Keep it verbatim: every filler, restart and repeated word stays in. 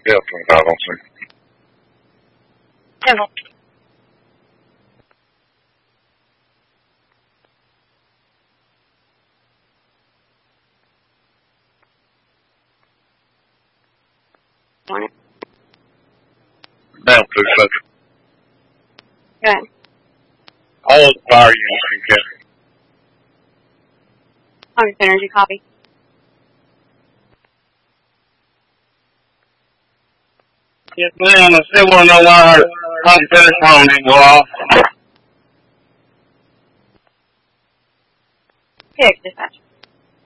Yeah, twenty-five on sync. Temple. Morning. Down two seconds. Good. All of the fire units can get it. Hundred energy copy. Yes, ma'am. I still want to know why our unfinished phone didn't go off. Here, dispatch.